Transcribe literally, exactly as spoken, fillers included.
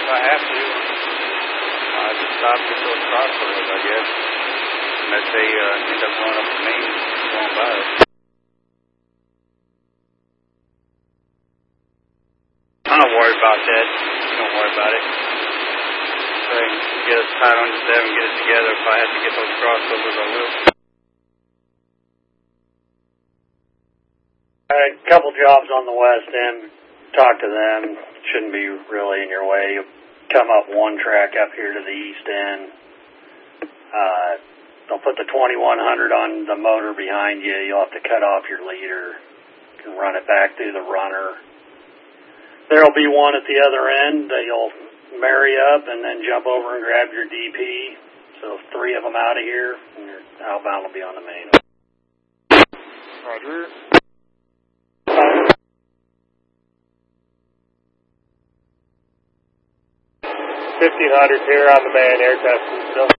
I have to. I just stop at those crossroads, I guess. Unless they uh, end up going up the main, going by it. I'm not worried about that. Don't worry about it. If I can get us tied on to seven, get it together. If I have to get those crossovers, I will. I had a couple jobs on the west end. Talk to them. Shouldn't be really in your way. You come up one track up here to the east end. Uh, they'll put the twenty-one hundred on the motor behind you. You'll have to cut off your leader and run it back through the runner. There'll be one at the other end that you'll marry up and then jump over and grab your D P. So three of them out of here, and your outbound will be on the main. Roger. fifteen hundred here on the main, air testing still.